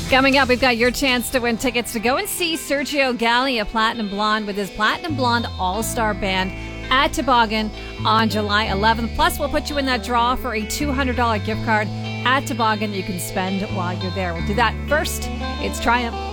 Coming up, we've got your chance to win tickets to go and see Sergio Galli, a Platinum Blonde, with his Platinum Blonde All-Star Band at Toboggan on July 11th. Plus, we'll put you in that draw for a $200 gift card at Toboggan that you can spend while you're there. We'll do that first. It's Triumph.